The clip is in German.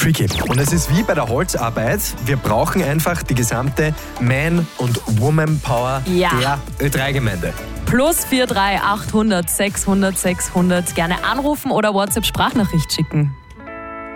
tricky. Und es ist wie bei der Holzarbeit, wir brauchen einfach die gesamte Man- und Woman-Power der Ö3-Gemeinde. +43 800 600 600. Gerne anrufen oder WhatsApp-Sprachnachricht schicken.